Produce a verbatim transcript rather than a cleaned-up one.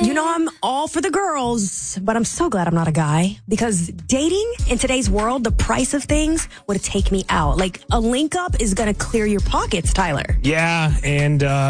You know, I'm all for the girls, but I'm so glad I'm not a guy because dating in today's world, the price of things would take me out. Like a link up is going to clear your pockets, Tyler. Yeah, and uh,